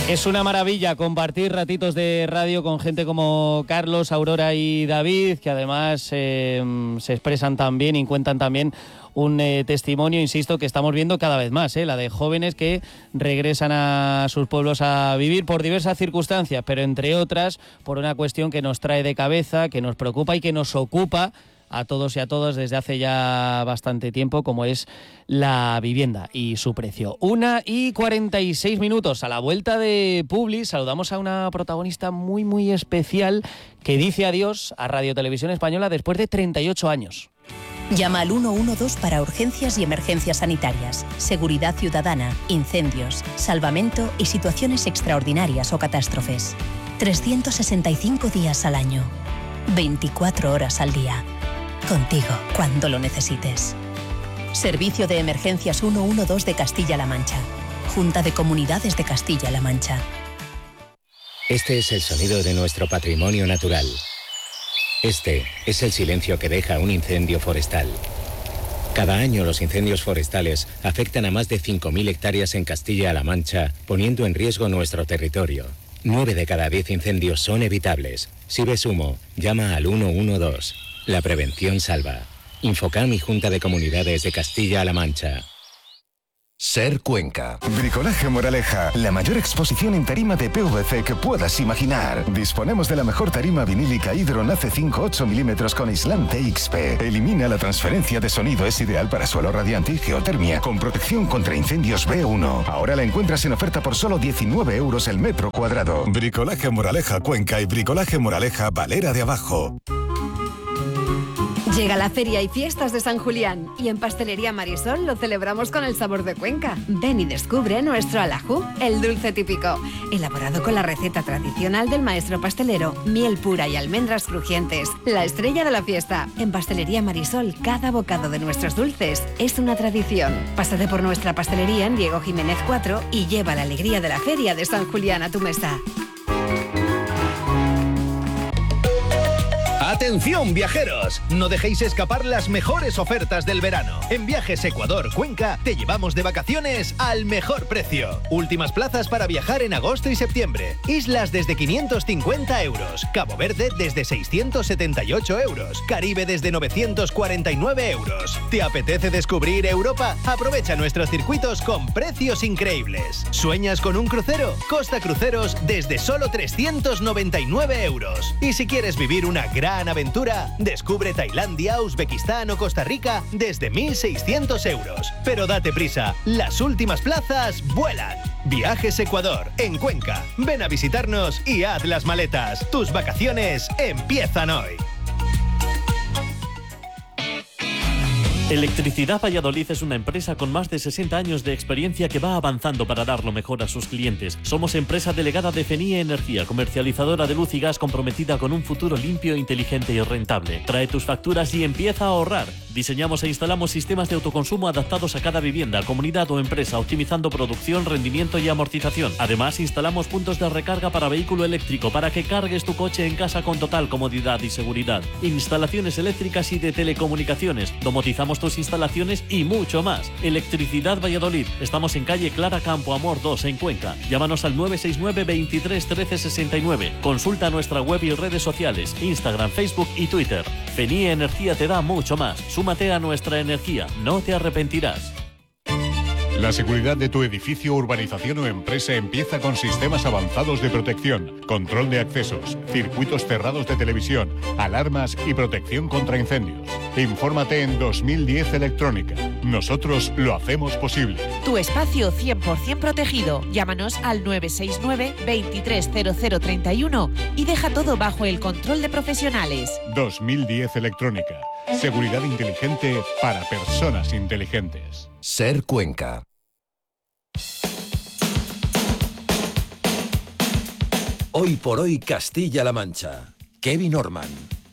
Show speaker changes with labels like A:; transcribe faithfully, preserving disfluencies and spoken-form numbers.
A: Es una maravilla compartir ratitos de radio con gente como Carlos, Aurora y David, que además eh, se expresan tan bien y cuentan también un eh, testimonio, insisto, que estamos viendo cada vez más, eh, la de jóvenes que regresan a sus pueblos a vivir por diversas circunstancias, pero entre otras por una cuestión que nos trae de cabeza, que nos preocupa y que nos ocupa a todos y a todas desde hace ya bastante tiempo, como es la vivienda y su precio. Una y cuarenta y seis minutos. A la vuelta de Publi saludamos a una protagonista muy muy especial que dice adiós a Radio Televisión Española después de treinta y ocho años.
B: Llama al uno uno dos para urgencias y emergencias sanitarias, seguridad ciudadana, incendios, salvamento y situaciones extraordinarias o catástrofes. trescientos sesenta y cinco días al año, veinticuatro horas al día. Contigo, cuando lo necesites. Servicio de Emergencias ciento doce de Castilla-La Mancha. Junta de Comunidades de Castilla-La Mancha.
C: Este es el sonido de nuestro patrimonio natural. Este es el silencio que deja un incendio forestal. Cada año los incendios forestales afectan a más de cinco mil hectáreas en Castilla-La Mancha, poniendo en riesgo nuestro territorio. nueve de cada diez incendios son evitables. Si ves humo, llama al uno uno dos. La prevención salva. Infocam y Junta de Comunidades de Castilla-La Mancha.
D: Ser Cuenca. Bricolaje Moraleja, la mayor exposición en tarima de P V C que puedas imaginar. Disponemos de la mejor tarima vinílica Hydron A C cinco ocho milímetros con aislante X P. Elimina la transferencia de sonido, es ideal para suelo radiante y geotermia, con protección contra incendios B uno. Ahora la encuentras en oferta por solo diecinueve euros el metro cuadrado. Bricolaje Moraleja Cuenca y Bricolaje Moraleja Valera de Abajo.
E: Llega la feria y fiestas de San Julián y en Pastelería Marisol lo celebramos con el sabor de Cuenca. Ven y descubre nuestro alajú, el dulce típico, elaborado con la receta tradicional del maestro pastelero, miel pura y almendras crujientes. La estrella de la fiesta. En Pastelería Marisol, cada bocado de nuestros dulces es una tradición. Pásate por nuestra pastelería en Diego Jiménez cuatro y lleva la alegría de la feria de San Julián a tu mesa.
F: ¡Atención, viajeros! No dejéis escapar las mejores ofertas del verano. En Viajes Ecuador Cuenca te llevamos de vacaciones al mejor precio. Últimas plazas para viajar en agosto y septiembre. Islas desde quinientos cincuenta euros. Cabo Verde desde seiscientos setenta y ocho euros. Caribe desde novecientos cuarenta y nueve euros. ¿Te apetece descubrir Europa? Aprovecha nuestros circuitos con precios increíbles. ¿Sueñas con un crucero? Costa Cruceros desde solo trescientos noventa y nueve euros. Y si quieres vivir una gran aventura, descubre Tailandia, Uzbekistán o Costa Rica desde mil seiscientos euros. Pero date prisa, las últimas plazas vuelan. Viajes Ecuador, en Cuenca. Ven a visitarnos y haz las maletas. Tus vacaciones empiezan hoy.
G: Electricidad Valladolid es una empresa con más de sesenta años de experiencia que va avanzando para dar lo mejor a sus clientes. Somos empresa delegada de Fenie Energía, comercializadora de luz y gas comprometida con un futuro limpio, inteligente y rentable. Trae tus facturas y empieza a ahorrar. Diseñamos e instalamos sistemas de autoconsumo adaptados a cada vivienda, comunidad o empresa, optimizando producción, rendimiento y amortización. Además, instalamos puntos de recarga para vehículo eléctrico para que cargues tu coche en casa con total comodidad y seguridad. Instalaciones eléctricas y de telecomunicaciones. Domotizamos tus instalaciones y mucho más. Electricidad Valladolid. Estamos en calle Clara Campo Amor dos en Cuenca. Llámanos al nueve seis nueve, veintitrés, trece sesenta y nueve. Consulta nuestra web y redes sociales, Instagram, Facebook y Twitter. Fenie Energía te da mucho más. Súmate a nuestra energía. No te arrepentirás.
H: La seguridad de tu edificio, urbanización o empresa empieza con sistemas avanzados de protección, control de accesos, circuitos cerrados de televisión, alarmas y protección contra incendios. Infórmate en dos mil diez Electrónica. Nosotros lo hacemos posible.
I: Tu espacio cien por ciento protegido. Llámanos al nueve seis nueve, veintitrés, cero cero treinta y uno y deja todo bajo el control de profesionales.
H: dos mil diez Electrónica. Seguridad inteligente para personas inteligentes.
D: Ser Cuenca.
J: Hoy por hoy Castilla-La Mancha. Kevin Orman.